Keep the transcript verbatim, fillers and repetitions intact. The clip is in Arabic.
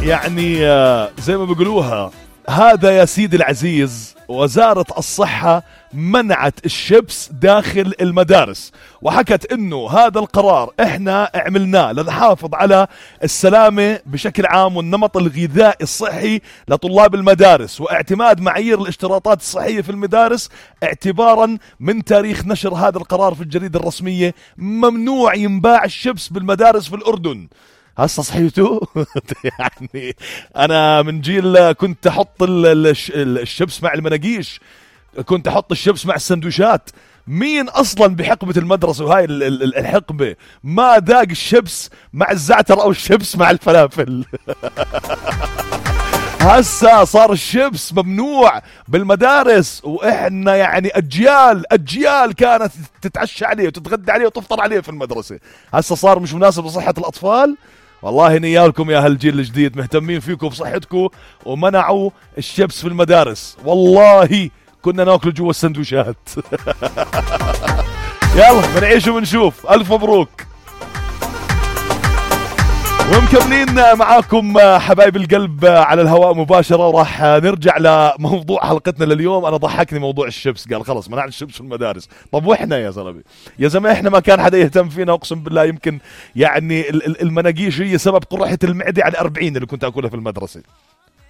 يعني آه، زي ما بيقولوها، هذا يا سيدي العزيز وزارة الصحة منعت الشيبس داخل المدارس، وحكت انه هذا القرار احنا عملناه لنحافظ على السلامة بشكل عام والنمط الغذائي الصحي لطلاب المدارس، واعتماد معايير الاشتراطات الصحية في المدارس اعتبارا من تاريخ نشر هذا القرار في الجريدة الرسمية. ممنوع ينباع الشيبس بالمدارس في الأردن. هسه صحيتوا؟ يعني انا من جيل كنت احط الشيبس مع المناقيش، كنت احط الشيبس مع السندويشات. مين اصلا بحقبة المدرسة وهاي الحقبة ما ذاق الشيبس مع الزعتر او الشيبس مع الفلافل؟ هسا صار الشيبس ممنوع بالمدارس، واحنا يعني اجيال اجيال كانت تتعشى عليه وتتغدى عليه وتفطر عليه في المدرسة. هسا صار مش مناسب لصحة الاطفال. والله نيالكم يا هالجيل الجديد مهتمين فيكم بصحتكم ومنعوا الشيبس في المدارس. والله كنا ناكله جوا السندويشات. يلا بنعيش وبنشوف. الف مبروك. ومكملين معاكم حبايب القلب على الهواء مباشرة، وراح نرجع لموضوع حلقتنا لليوم. أنا ضحكني موضوع الشيبس، قال خلص منعنا الشيبس في المدارس. طب وإحنا يا زلمة يا زلمة إحنا ما كان حدا يهتم فينا، أقسم بالله. يمكن يعني المناقيش هي سبب قرحة المعدة على الأربعين اللي كنت أكلها في المدرسة.